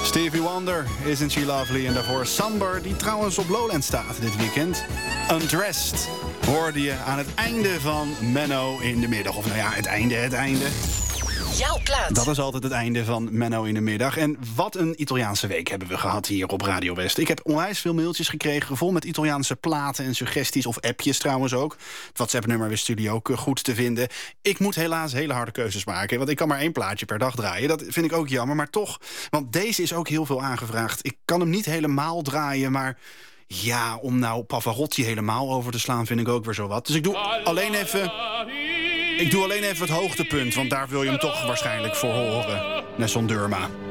Stevie Wonder, Isn't She Lovely? En daarvoor Samber, die trouwens op Lowland staat dit weekend. Undressed hoorde je aan het einde van Menno in de middag. Of nou ja, het einde. Jouw plaat. Dat is altijd het einde van Menno in de middag. En wat een Italiaanse week hebben we gehad hier op Radio West. Ik heb onwijs veel mailtjes gekregen, vol met Italiaanse platen en suggesties. Of appjes trouwens ook. Het WhatsApp-nummer wist jullie ook goed te vinden. Ik moet helaas hele harde keuzes maken, want ik kan maar 1 plaatje per dag draaien. Dat vind ik ook jammer, maar toch. Want deze is ook heel veel aangevraagd. Ik kan hem niet helemaal draaien, maar ja, om nou Pavarotti helemaal over te slaan vind ik ook weer zo wat. Dus ik doe alleen even het hoogtepunt, want daar wil je hem toch waarschijnlijk voor horen. Nessun Dorma.